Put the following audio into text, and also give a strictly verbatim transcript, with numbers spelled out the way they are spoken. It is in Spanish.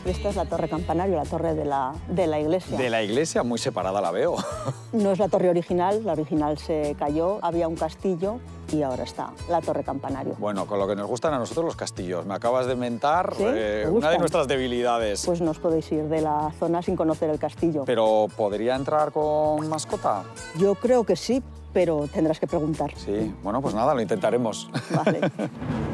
Y esta es la torre campanario, la torre de la, de la iglesia. De la iglesia, muy separada la veo. No es la torre original, la original se cayó, había un castillo y ahora está la torre campanario. Bueno, con lo que nos gustan a nosotros los castillos. Me acabas de inventar ¿Sí? eh, ¿Te una de gustan? nuestras debilidades. Pues no os podéis ir de la zona sin conocer el castillo. Pero, ¿podría entrar con mascota? Yo creo que sí, pero tendrás que preguntar. Sí, bueno, pues nada, lo intentaremos. Vale.